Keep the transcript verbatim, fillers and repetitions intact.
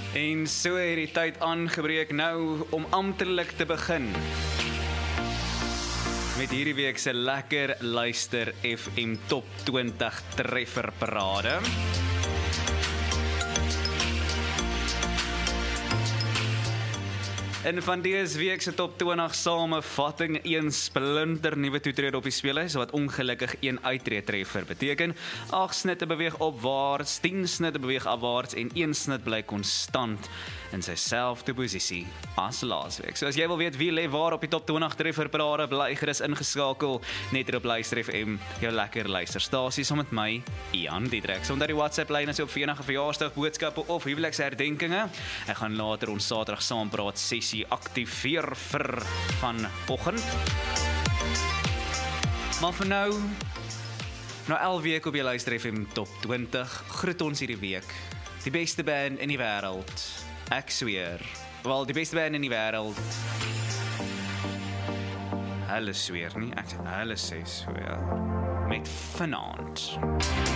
En so het die tyd aangebreek nou om amptelik te begin met hierdie week se lekker luister F M Top twintig treffer parade. En van dese week se top twintig samevatting, een splinter nuwe toetrede op die speelhuis, wat ongelukkig een uittreetreffer beteken. agt snitte beweeg opwaarts, tien snitte beweeg afwaarts en een snit bly konstant in sy selfde posisie as laasweek. So as jy wil weet wie lê waar op die top twintig treffer parade, bly gerus ingeskakel net op Luister F M, jou lekker luisterstasie saam met my, Ian Diedrich. So onder die WhatsApp lyn is op vir enige verjaarsdag boodskappe of huweliksherdenkinge. Ek gaan later ons Saterdag saampraat sessie aktiveer vir vanoggend. Maar vir nou, na elf week op jy Luister F M Top twintig, groet ons hierdie week die beste band in die wêreld. Ek sweer, wel die beste band in die wêreld. Hulle sweer nie, ek hulle sê sweer. Met vanaand.